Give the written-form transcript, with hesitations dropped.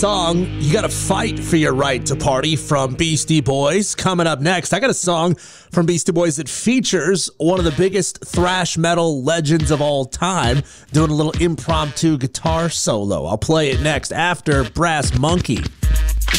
song, You Gotta Fight for Your Right to Party from Beastie Boys. Coming up next, I got a song from Beastie Boys that features one of the biggest thrash metal legends of all time doing a little impromptu guitar solo. I'll play it next after Brass Monkey.